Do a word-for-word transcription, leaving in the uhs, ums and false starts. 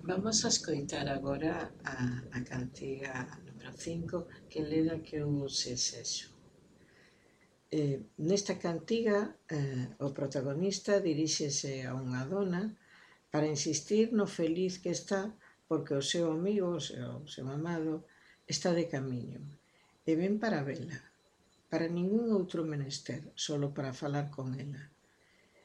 Vamos a escoitar agora a, a cantiga número cinco, que leda que eu se sexo. Eh, nesta cantiga, eh, o protagonista diríxese a unha dona para insistir no feliz que está porque o seu amigo, o seu, o seu amado, está de camiño e ven para vela, para ningún outro menester, solo para falar con ela.